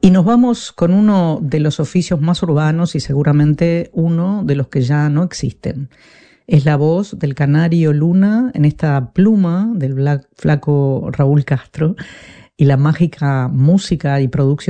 Y nos vamos con uno de los oficios más urbanos y seguramente uno de los que ya no existen. Es la voz del canario Luna en esta pluma del flaco Raúl Castro y la mágica música y producción